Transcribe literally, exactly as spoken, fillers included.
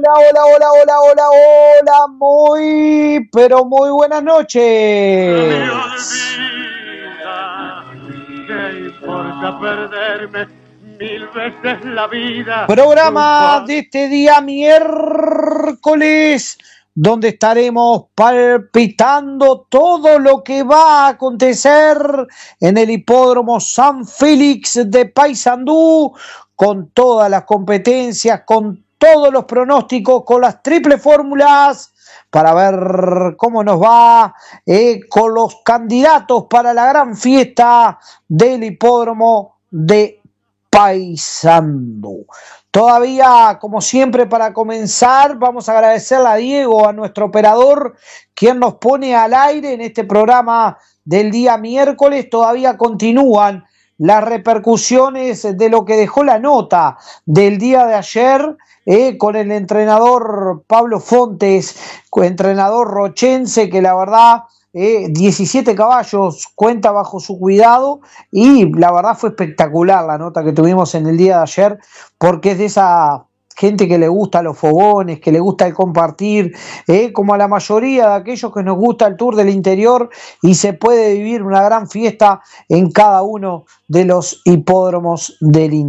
hola, hola, hola, hola, hola, hola, muy, pero muy buenas noches. ¿Qué importa perderme mil veces la vida? Programa de este día miércoles, donde estaremos palpitando todo lo que va a acontecer en el hipódromo San Félix de Paysandú, con todas las competencias, con todos los pronósticos, con las triples fórmulas, para ver cómo nos va eh, con los candidatos para la gran fiesta del hipódromo de Paysandú. Todavía, como siempre, para comenzar, vamos a agradecerle a Diego, a nuestro operador, quien nos pone al aire en este programa del día miércoles. Todavía continúan las repercusiones de lo que dejó la nota del día de ayer eh, con el entrenador Pablo Fontes, entrenador rochense, que la verdad... Eh, diecisiete caballos cuenta bajo su cuidado y la verdad fue espectacular la nota que tuvimos en el día de ayer, porque es de esa gente que le gusta los fogones, que le gusta el compartir, eh, como a la mayoría de aquellos que nos gusta el tour del interior, y se puede vivir una gran fiesta en cada uno de los hipódromos del interior.